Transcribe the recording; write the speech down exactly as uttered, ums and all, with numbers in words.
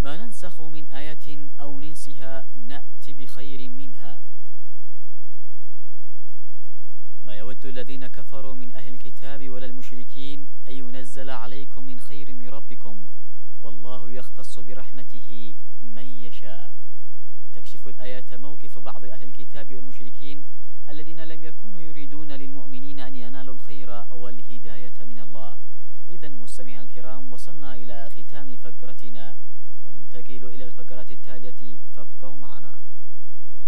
ما ننسخ من آية أو ننسها نأتي بخير منها. ما يود الذين كفروا من أهل الكتاب ولا المشركين أن ينزل عليكم من خير من ربكم والله يختص برحمته من يشاء. تكشف الآيات موقف بعض أهل الكتاب والمشركين الذين لم يكونوا يريدون للمؤمنين أن ينالوا الخير والهداية من الله. إذن مستمعينا الكرام، وصلنا إلى ختام فقرتنا وننتقل إلى الفقرات التالية